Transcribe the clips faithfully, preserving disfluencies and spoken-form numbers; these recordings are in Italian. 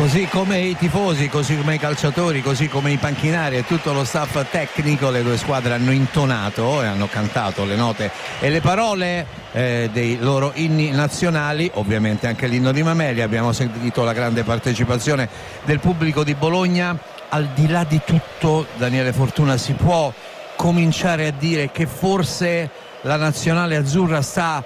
Così come i tifosi, così come i calciatori, così come i panchinari e tutto lo staff tecnico, le due squadre hanno intonato e hanno cantato le note e le parole eh, dei loro inni nazionali, ovviamente anche l'inno di Mameli. Abbiamo sentito la grande partecipazione del pubblico di Bologna. Al di là di tutto, Daniele Fortuna, si può cominciare a dire che forse la nazionale azzurra sta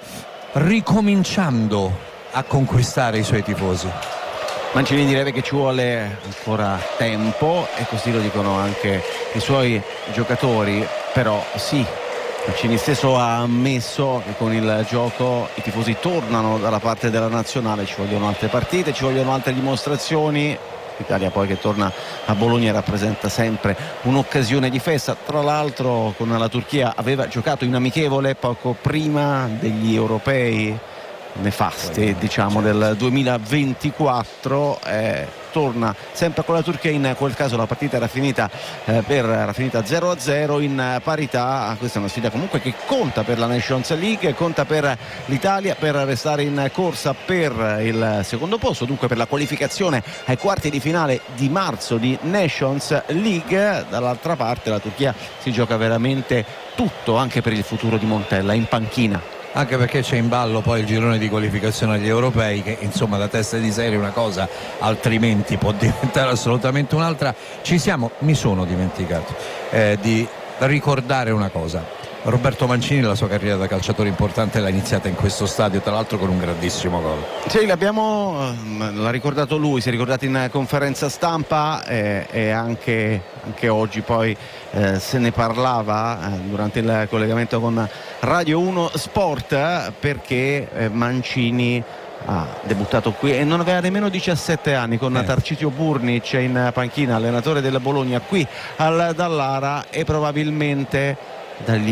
ricominciando a conquistare i suoi tifosi? Mancini direbbe che ci vuole ancora tempo e così lo dicono anche i suoi giocatori, però sì, Mancini stesso ha ammesso che con il gioco i tifosi tornano dalla parte della nazionale, ci vogliono altre partite, ci vogliono altre dimostrazioni. L'Italia poi che torna a Bologna rappresenta sempre un'occasione di festa. Tra l'altro con la Turchia aveva giocato in amichevole poco prima degli europei nefasti, diciamo, del duemilaventiquattro. eh, torna sempre con la Turchia, in quel caso la partita era finita eh, per era finita zero a zero in parità. Questa è una sfida comunque che conta per la Nations League, conta per l'Italia per restare in corsa per il secondo posto, dunque per la qualificazione ai quarti di finale di marzo di Nations League. Dall'altra parte la Turchia si gioca veramente tutto anche per il futuro di Montella in panchina, anche perché c'è in ballo poi il girone di qualificazione agli europei, che insomma da testa di serie è una cosa, altrimenti può diventare assolutamente un'altra. Ci siamo, mi sono dimenticato eh, di ricordare una cosa: Roberto Mancini la sua carriera da calciatore importante l'ha iniziata in questo stadio, tra l'altro con un grandissimo gol. Sì, l'abbiamo, l'ha ricordato lui, si è ricordato in conferenza stampa eh, e anche, anche oggi poi eh, se ne parlava eh, durante il collegamento con Radio uno Sport, eh, perché eh, Mancini ha debuttato qui e non aveva nemmeno diciassette anni, con eh. Tarcisio Burnic in panchina, allenatore del Bologna qui al Dallara, e probabilmente da lì